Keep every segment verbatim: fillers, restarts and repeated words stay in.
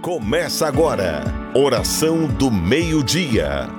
Começa agora, Oração do Meio-Dia.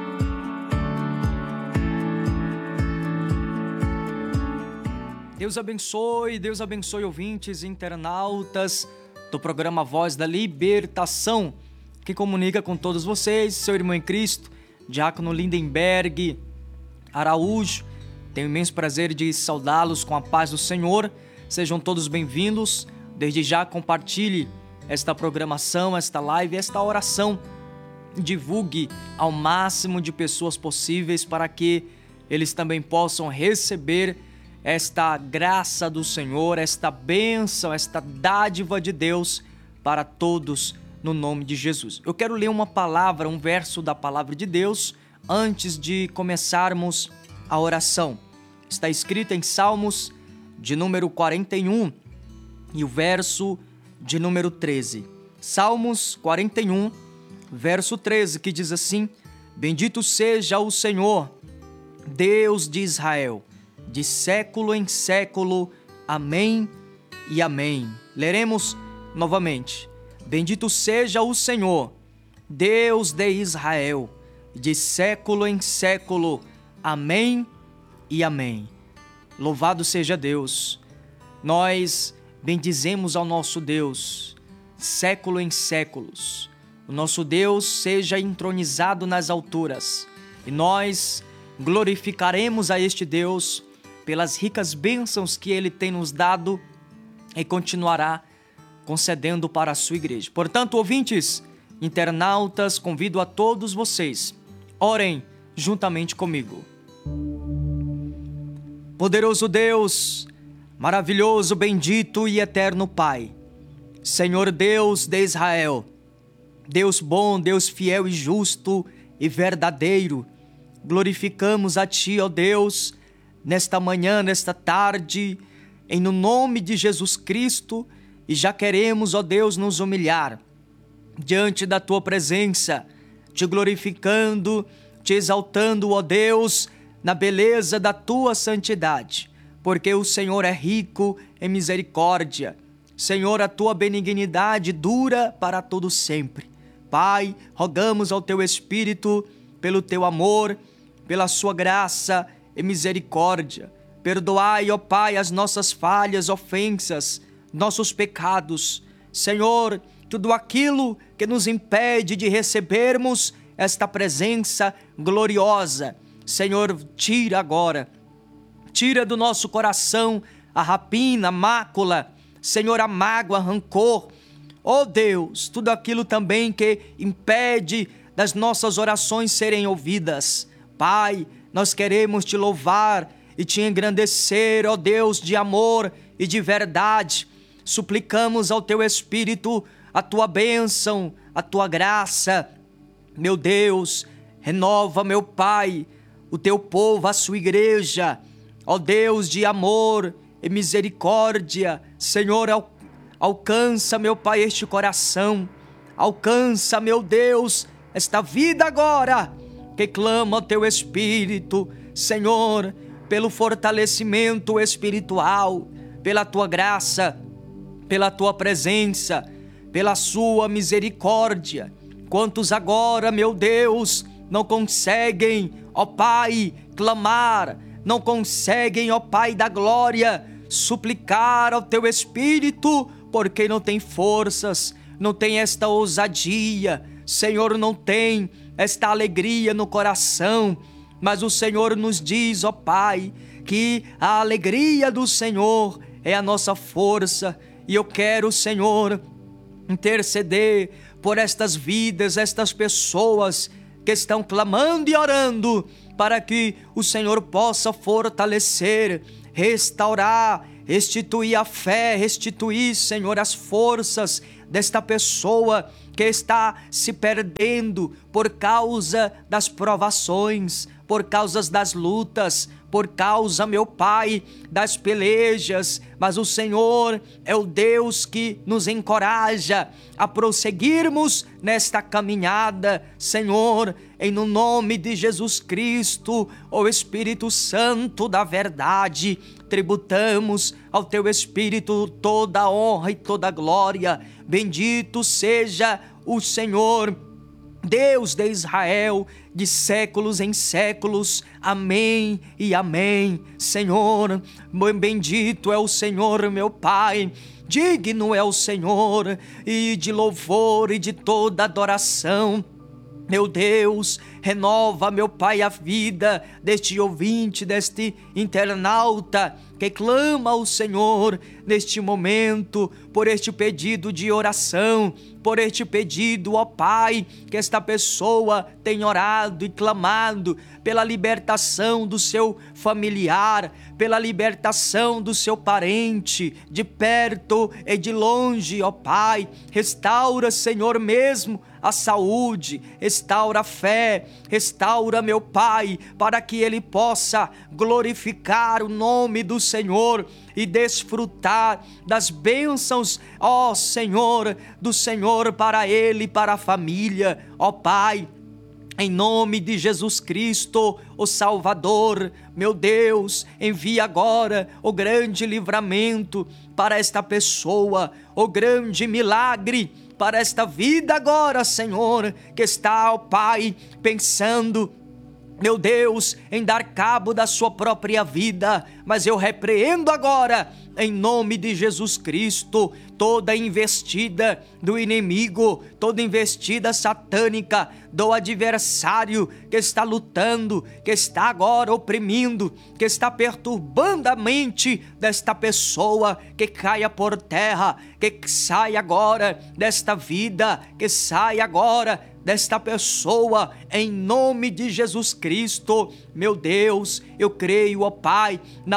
Deus abençoe, Deus abençoe ouvintes e internautas do programa Voz da Libertação, que comunica com todos vocês, seu irmão em Cristo, Diácono Lindenberg Araújo. Tenho imenso prazer de saudá-los com a paz do Senhor. Sejam todos bem-vindos. Desde já compartilhe esta programação, esta live, esta oração. Divulgue ao máximo de pessoas possíveis para que eles também possam receber esta graça do Senhor, esta bênção, esta dádiva de Deus para todos, no nome de Jesus. Eu quero ler uma palavra, um verso da palavra de Deus antes de começarmos a oração. Está escrito em Salmos de número quarenta e um e o verso de número treze. Salmos quarenta e um, verso treze, que diz assim: Bendito seja o Senhor, Deus de Israel, de século em século. Amém e amém. Leremos novamente. Bendito seja o Senhor, Deus de Israel, de século em século. Amém e amém. Louvado seja Deus. Nós bendizemos ao nosso Deus, século em séculos. O nosso Deus seja entronizado nas alturas. E nós glorificaremos a este Deus pelas ricas bênçãos que Ele tem nos dado e continuará concedendo para a sua igreja. Portanto, ouvintes, internautas, convido a todos vocês, orem juntamente comigo. Poderoso Deus, maravilhoso, bendito e eterno Pai, Senhor Deus de Israel, Deus bom, Deus fiel e justo e verdadeiro, glorificamos a Ti, ó Deus, nesta manhã, nesta tarde, em no nome de Jesus Cristo, e já queremos, ó Deus, nos humilhar diante da Tua presença, Te glorificando, Te exaltando, ó Deus, na beleza da Tua santidade, porque o Senhor é rico em misericórdia. Senhor, a Tua benignidade dura para todo sempre. Pai, rogamos ao Teu Espírito, pelo Teu amor, pela Sua graça e misericórdia. Perdoai, ó Pai, as nossas falhas, ofensas, nossos pecados. Senhor, tudo aquilo que nos impede de recebermos esta presença gloriosa, Senhor, tira agora, tira do nosso coração a rapina, a mácula, Senhor, a mágoa, rancor. Ó Deus, tudo aquilo também que impede das nossas orações serem ouvidas. Pai, nós queremos Te louvar e Te engrandecer, ó Deus de amor e de verdade. Suplicamos ao Teu Espírito a Tua bênção, a Tua graça. Meu Deus, renova, meu Pai, o Teu povo, a Sua igreja. Ó Deus de amor e misericórdia, Senhor, al- alcança, meu Pai, este coração. Alcança, meu Deus, esta vida agora, que clama ao Teu Espírito, Senhor, pelo fortalecimento espiritual, pela Tua graça, pela Tua presença, pela Sua misericórdia. Quantos agora, meu Deus, não conseguem, ó Pai, clamar, não conseguem, ó Pai da glória, suplicar ao Teu Espírito, porque não tem forças, não tem esta ousadia, Senhor, não tem esta alegria no coração. Mas o Senhor nos diz, ó Pai, que a alegria do Senhor é a nossa força. E eu quero, Senhor, interceder por estas vidas, estas pessoas que estão clamando e orando, para que o Senhor possa fortalecer, restaurar, restituir a fé, restituir, Senhor, as forças desta pessoa que está se perdendo por causa das provações, por causa das lutas, por causa, meu Pai, das pelejas. Mas o Senhor é o Deus que nos encoraja a prosseguirmos nesta caminhada. Senhor, em no nome de Jesus Cristo, o Espírito Santo da verdade, tributamos ao teu Espírito toda a honra e toda a glória. Bendito seja o Senhor, Deus de Israel, de séculos em séculos. Amém e amém. Senhor, bendito é o Senhor, meu Pai. Digno é o Senhor e de louvor e de toda adoração. Meu Deus, renova, meu Pai, a vida deste ouvinte, deste internauta que clama ao Senhor neste momento, por este pedido de oração, por este pedido, ó Pai, que esta pessoa tem orado e clamado pela libertação do seu familiar, pela libertação do seu parente, de perto e de longe, ó Pai. Restaura, Senhor, mesmo a saúde, restaura a fé, restaura, meu Pai, para que ele possa glorificar o nome do Senhor e desfrutar das bênçãos, ó Senhor, do Senhor para ele e para a família, ó Pai. Em nome de Jesus Cristo, o Salvador, meu Deus, envia agora o grande livramento para esta pessoa, o grande milagre para esta vida agora, Senhor, que está, ó Pai, pensando, meu Deus, em dar cabo da sua própria vida, mas eu repreendo agora, em nome de Jesus Cristo, toda investida do inimigo, toda investida satânica do adversário que está lutando, que está agora oprimindo, que está perturbando a mente desta pessoa, que caia por terra, que saia agora desta vida, que saia agora desta pessoa, em nome de Jesus Cristo. Meu Deus, eu creio, ó Pai, na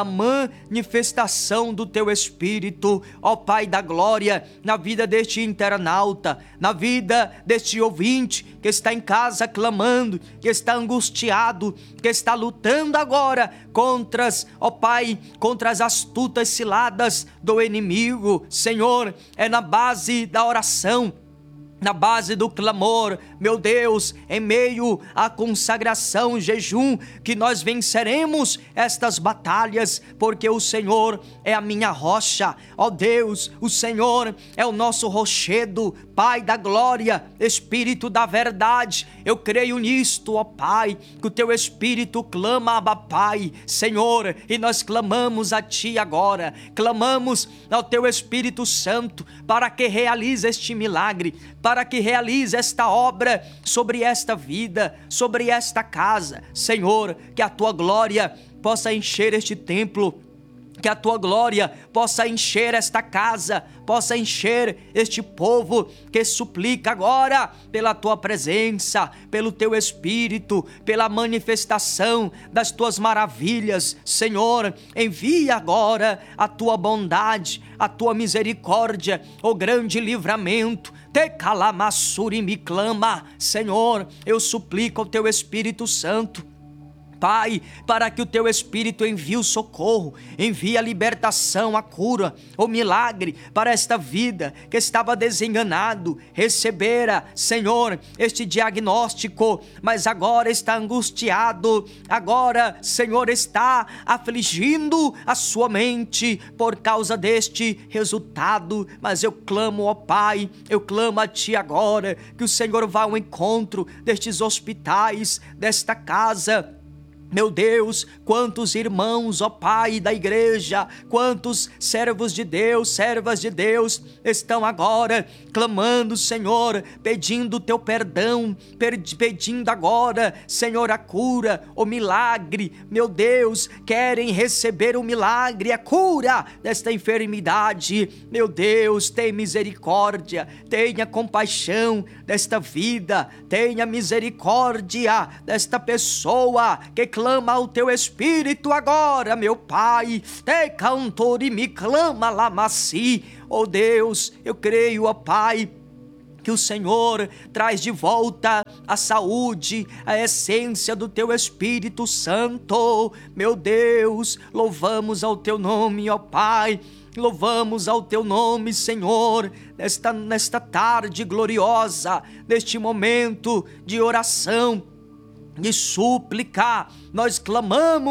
manifestação do Teu Espírito, ó Pai da glória, na vida deste internauta, na vida deste ouvinte que está em casa clamando, que está angustiado, que está lutando agora contra as, ó Pai, contra as astutas ciladas do inimigo. Senhor, é na base da oração, na base do clamor, meu Deus, em meio à consagração, jejum, que nós venceremos estas batalhas, porque o Senhor é a minha rocha, ó Deus, o Senhor é o nosso rochedo, Pai da glória, Espírito da verdade. Eu creio nisto, ó Pai, que o Teu Espírito clama, Abba Pai, Senhor, e nós clamamos a Ti agora, clamamos ao Teu Espírito Santo, para que realize este milagre, para que realize esta obra sobre esta vida, sobre esta casa. Senhor, que a Tua glória possa encher este templo, que a Tua glória possa encher esta casa, possa encher este povo que suplica agora pela Tua presença, pelo Teu Espírito, pela manifestação das Tuas maravilhas. Senhor, envia agora a Tua bondade, a Tua misericórdia, o grande livramento. Te calamassuri me clama, Senhor, eu suplico ao Teu Espírito Santo, Pai, para que o Teu Espírito envie o socorro, envie a libertação, a cura, o milagre para esta vida que estava desenganado, recebera, Senhor, este diagnóstico, mas agora está angustiado, agora, Senhor, está afligindo a sua mente por causa deste resultado, mas eu clamo, ó Pai, eu clamo a Ti agora, que o Senhor vá ao encontro destes hospitais, desta casa. Meu Deus, quantos irmãos, ó Pai da igreja, quantos servos de Deus, servas de Deus, estão agora clamando, Senhor, pedindo o Teu perdão, pedindo agora, Senhor, a cura, o milagre. Meu Deus, querem receber o milagre, a cura desta enfermidade. Meu Deus, tem misericórdia, tenha compaixão desta vida, tenha misericórdia desta pessoa que clama ao Teu Espírito agora, meu Pai. Te cantori me clama lamaci. Oh Deus, eu creio, ó Pai, que o Senhor traz de volta a saúde, a essência do Teu Espírito Santo. Meu Deus, louvamos ao Teu nome, ó Pai. Louvamos ao Teu nome, Senhor, nesta, nesta tarde gloriosa, neste momento de oração, de súplica. Nós clamamos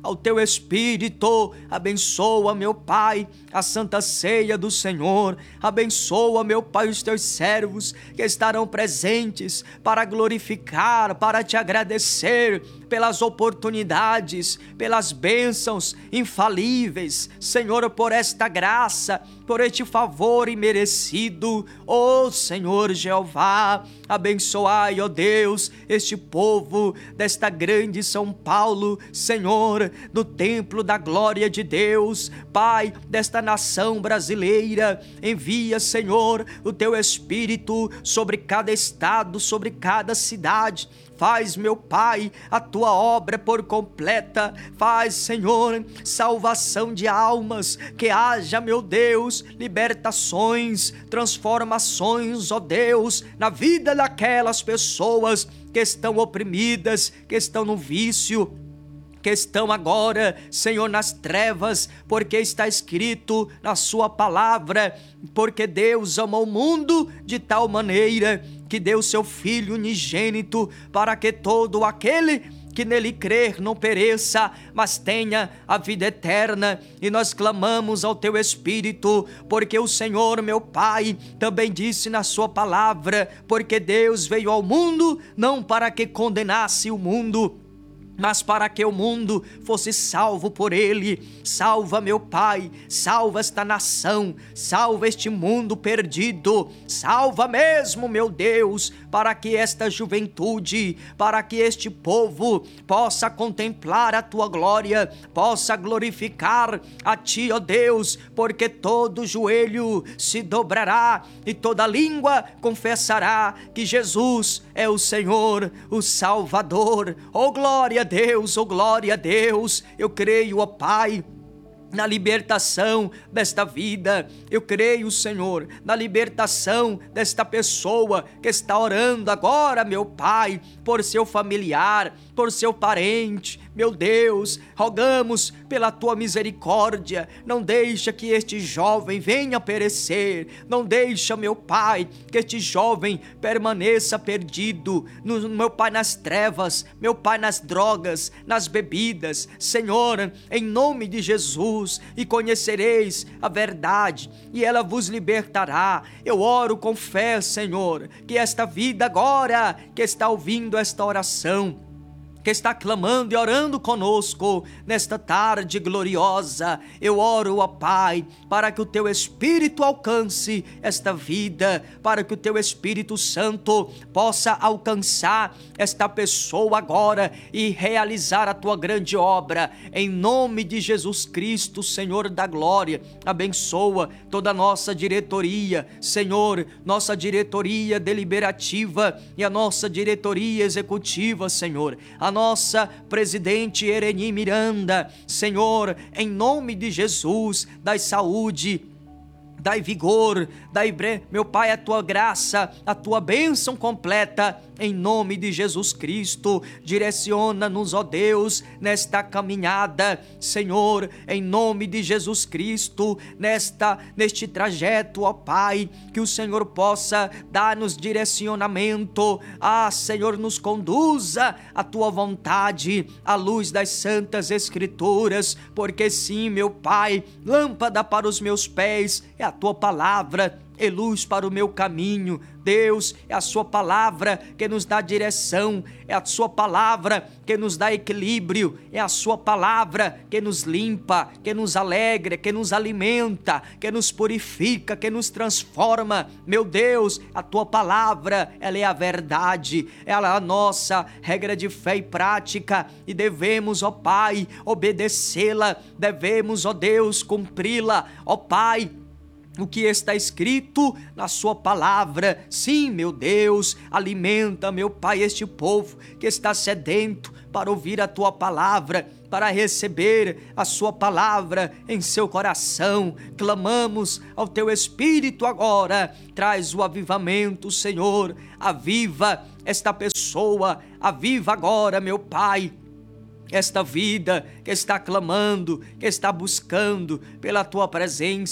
ao teu Espírito. Abençoa, meu Pai, a Santa Ceia do Senhor. Abençoa, meu Pai, os teus servos que estarão presentes para glorificar, para te agradecer pelas oportunidades, pelas bênçãos infalíveis, Senhor, por esta graça, por este favor imerecido. Ó Senhor Jeová, abençoai, ó Deus, este povo desta grande São Paulo, Senhor, do templo da glória de Deus, Pai, desta nação brasileira. Envia, Senhor, o teu Espírito sobre cada estado, sobre cada cidade. Faz, meu Pai, a tua obra por completa. Faz, Senhor, salvação de almas. Que haja, meu Deus, libertações, transformações, ó Deus, na vida daquelas pessoas que estão oprimidas, que estão no vício, que estão agora, Senhor, nas trevas, porque está escrito na sua palavra, porque Deus amou o mundo de tal maneira que deu seu Filho unigênito, para que todo aquele que nele crer não pereça, mas tenha a vida eterna. E nós clamamos ao teu Espírito, porque o Senhor, meu Pai, também disse na sua palavra, porque Deus veio ao mundo não para que condenasse o mundo, mas para que o mundo fosse salvo por ele. Salva, meu Pai, salva esta nação, salva este mundo perdido, salva mesmo, meu Deus, para que esta juventude, para que este povo possa contemplar a tua glória, possa glorificar a ti, ó Deus, porque todo joelho se dobrará e toda língua confessará que Jesus é o Senhor, o Salvador. Oh, glória Deus, oh glória a Deus. Eu creio, ó Pai, na libertação desta vida. Eu creio, Senhor, na libertação desta pessoa que está orando agora, meu Pai, por seu familiar, por seu parente. Meu Deus, rogamos pela tua misericórdia, não deixa que este jovem venha perecer, não deixa, meu Pai, que este jovem permaneça perdido, no, meu Pai, nas trevas, meu Pai, nas drogas, nas bebidas. Senhor, em nome de Jesus, e conhecereis a verdade, e ela vos libertará. Eu oro com fé, Senhor, que esta vida agora, que está ouvindo esta oração, que está clamando e orando conosco nesta tarde gloriosa, eu oro, ó Pai, para que o teu Espírito alcance esta vida, para que o teu Espírito Santo possa alcançar esta pessoa agora e realizar a tua grande obra, em nome de Jesus Cristo, Senhor da glória. Abençoa toda a nossa diretoria, Senhor, nossa diretoria deliberativa e a nossa diretoria executiva, Senhor, a nossa presidente Ereni Miranda. Senhor, em nome de Jesus, dai saúde, dai vigor, dai, meu Pai, a tua graça, a tua bênção completa, em nome de Jesus Cristo. Direciona-nos, ó Deus, nesta caminhada, Senhor, em nome de Jesus Cristo, nesta, neste trajeto, ó Pai, que o Senhor possa dar-nos direcionamento. Ah, Senhor, nos conduza a tua vontade, à luz das santas Escrituras, porque sim, meu Pai, lâmpada para os meus pés é a tua palavra, e luz para o meu caminho. Deus, é a sua palavra que nos dá direção, é a sua palavra que nos dá equilíbrio, é a sua palavra que nos limpa, que nos alegra, que nos alimenta, que nos purifica, que nos transforma. Meu Deus, a tua palavra, ela é a verdade, ela é a nossa regra de fé e prática, e devemos, ó Pai, obedecê-la, devemos, ó Deus, cumpri-la, ó Pai, o que está escrito na sua palavra. Sim, meu Deus, alimenta, meu Pai, este povo que está sedento para ouvir a tua palavra, para receber a sua palavra em seu coração. Clamamos ao teu Espírito agora, traz o avivamento, Senhor, aviva esta pessoa, aviva agora, meu Pai, esta vida que está clamando, que está buscando pela tua presença.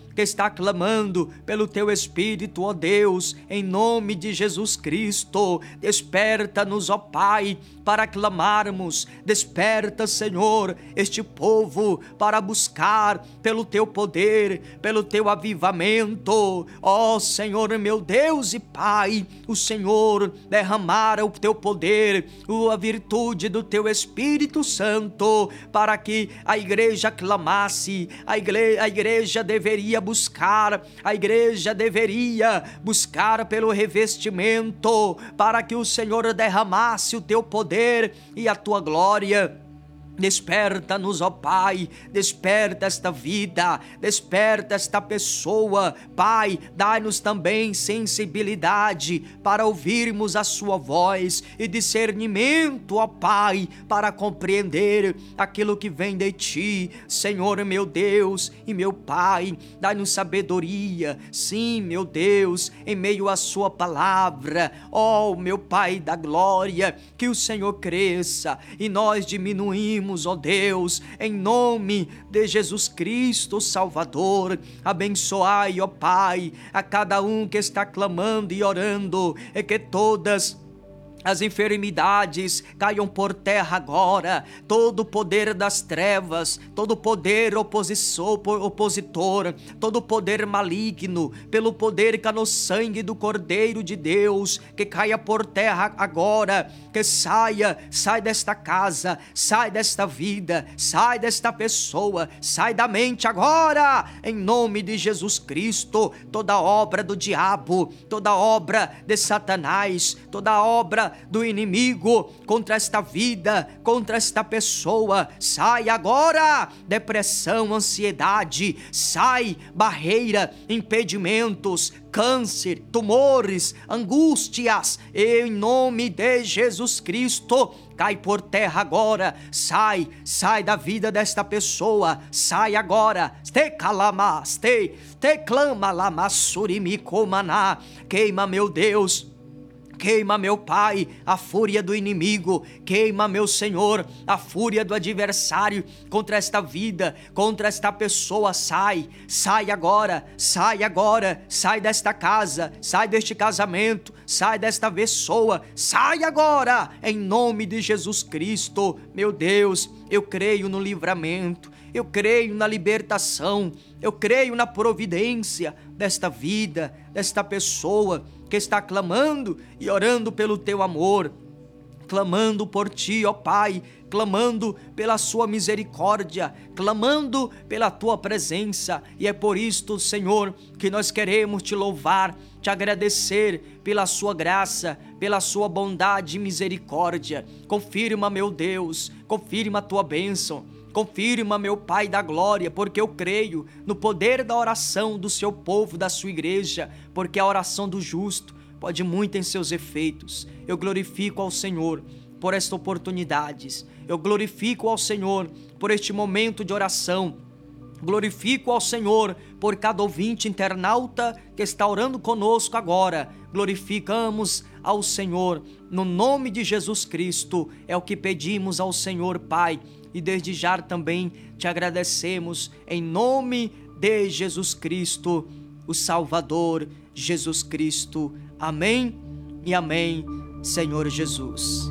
que está clamando pelo teu Espírito, ó Deus, em nome de Jesus Cristo. Desperta-nos, ó Pai, para clamarmos. Desperta, Senhor, este povo para buscar pelo teu poder, pelo teu avivamento. Ó Senhor, meu Deus e Pai, o Senhor derramara o teu poder, a virtude do teu Espírito Santo, para que a igreja clamasse. A igreja, a igreja deveria buscar, a igreja deveria buscar pelo revestimento, para que o Senhor derramasse o teu poder e a tua glória. Desperta-nos, ó Pai, desperta esta vida, desperta esta pessoa, Pai, dai-nos também sensibilidade para ouvirmos a sua voz e discernimento, ó Pai, para compreender aquilo que vem de Ti, Senhor meu Deus e meu Pai. Dai-nos sabedoria, sim, meu Deus, em meio à sua palavra, ó meu Pai da glória, que o Senhor cresça e nós diminuímos, ó Deus, em nome de Jesus Cristo Salvador. Abençoai, ó Pai, a cada um que está clamando e orando, e que todas as enfermidades caiam por terra agora. Todo o poder das trevas, todo o poder opositor, opositor, todo o poder maligno, pelo poder que há no sangue do Cordeiro de Deus, que caia por terra agora, que saia, sai desta casa, sai desta vida, sai desta pessoa, sai da mente agora, em nome de Jesus Cristo. Toda obra do diabo, toda obra de Satanás, toda obra do inimigo contra esta vida, contra esta pessoa, sai agora. Depressão, ansiedade, sai barreira, impedimentos, câncer, tumores, angústias, em nome de Jesus Cristo, cai por terra agora. Sai, sai da vida desta pessoa, sai agora. Te calamas, te, te clama lamassurimi comaná. Queima, meu Deus, queima, meu Pai, a fúria do inimigo. Queima, meu Senhor, a fúria do adversário contra esta vida, contra esta pessoa. Sai, sai agora, sai agora, sai desta casa, sai deste casamento, sai desta pessoa, sai agora, em nome de Jesus Cristo. Meu Deus, eu creio no livramento, eu creio na libertação, eu creio na providência desta vida, desta pessoa que está clamando e orando pelo teu amor, clamando por ti, ó Pai, clamando pela sua misericórdia, clamando pela tua presença. E é por isto, Senhor, que nós queremos te louvar, te agradecer pela sua graça, pela sua bondade e misericórdia. Confirma, meu Deus, confirma a tua bênção. Confirma, meu Pai da glória, porque eu creio no poder da oração do seu povo, da sua igreja, porque a oração do justo pode muito em seus efeitos. Eu glorifico ao Senhor por esta oportunidade, eu glorifico ao Senhor por este momento de oração, glorifico ao Senhor por cada ouvinte internauta que está orando conosco agora. Glorificamos ao Senhor, no nome de Jesus Cristo, é o que pedimos ao Senhor, Pai. E desde já também te agradecemos em nome de Jesus Cristo, o Salvador, Jesus Cristo. Amém e amém, Senhor Jesus.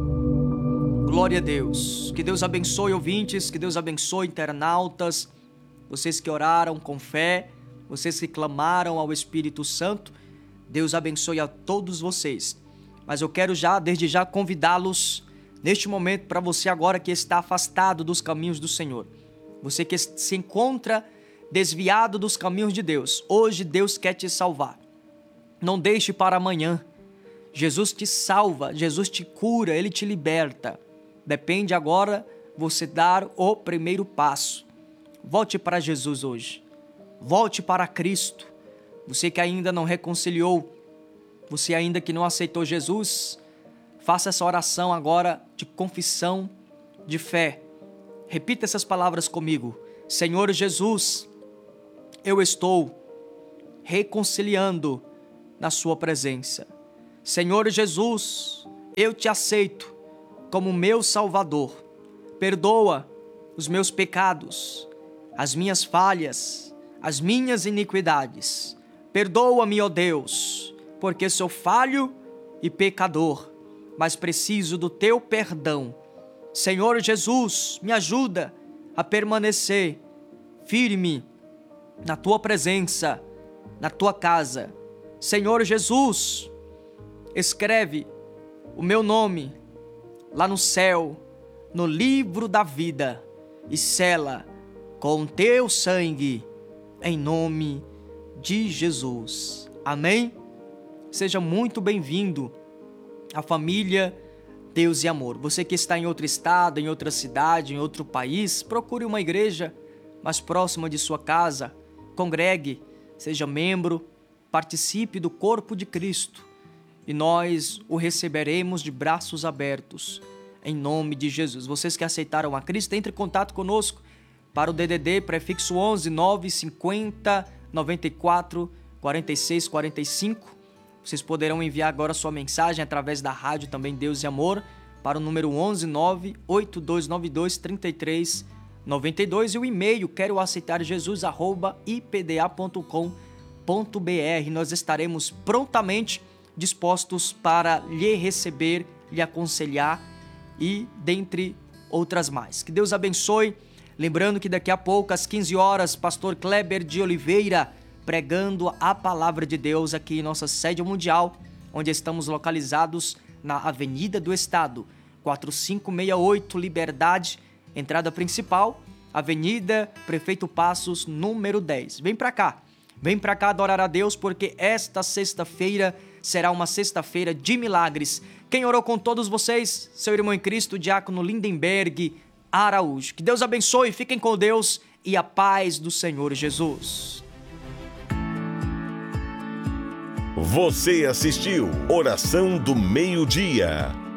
Glória a Deus. Que Deus abençoe ouvintes, que Deus abençoe internautas, vocês que oraram com fé, vocês que clamaram ao Espírito Santo. Deus abençoe a todos vocês. Mas eu quero já, desde já, convidá-los neste momento, para você agora que está afastado dos caminhos do Senhor, você que se encontra desviado dos caminhos de Deus, hoje Deus quer te salvar. Não deixe para amanhã. Jesus te salva, Jesus te cura, Ele te liberta. Depende agora você dar o primeiro passo. Volte para Jesus hoje. Volte para Cristo. Você que ainda não reconciliou, você ainda que não aceitou Jesus, faça essa oração agora de confissão, de fé. Repita essas palavras comigo. Senhor Jesus, eu estou reconciliando na sua presença. Senhor Jesus, eu te aceito como meu Salvador. Perdoa os meus pecados, as minhas falhas, as minhas iniquidades. Perdoa-me, ó Deus, porque sou falho e pecador, mas preciso do teu perdão. Senhor Jesus, me ajuda a permanecer firme na tua presença, na tua casa. Senhor Jesus, escreve o meu nome lá no céu, no livro da vida, e sela com teu sangue, em nome de Jesus. Amém? Seja muito bem-vindo à família Deus e Amor. Você que está em outro estado, em outra cidade, em outro país, procure uma igreja mais próxima de sua casa, congregue, seja membro, participe do corpo de Cristo e nós o receberemos de braços abertos, em nome de Jesus. Vocês que aceitaram a Cristo, entre em contato conosco para o D D D prefixo onze nove cinquenta noventa e quatro quarenta e seis quarenta e cinco. Vocês poderão enviar agora sua mensagem através da rádio também Deus e Amor para o número onze nove oito dois nove dois três três nove dois e o e-mail quero aceitar jesus arroba i p d a ponto com ponto b r. Nós estaremos prontamente dispostos para lhe receber, lhe aconselhar e dentre outras mais. Que Deus abençoe. Lembrando que daqui a pouco, às quinze horas, pastor Kleber de Oliveira pregando a palavra de Deus aqui em nossa sede mundial, onde estamos localizados na Avenida do Estado, quatro cinco seis oito, Liberdade, entrada principal, Avenida Prefeito Passos, número dez. Vem pra cá, vem pra cá adorar a Deus, porque esta sexta-feira será uma sexta-feira de milagres. Quem orou com todos vocês? Seu irmão em Cristo, Diácono Lindenberg Araújo. Que Deus abençoe, fiquem com Deus e a paz do Senhor Jesus. Você assistiu Oração do Meio-Dia.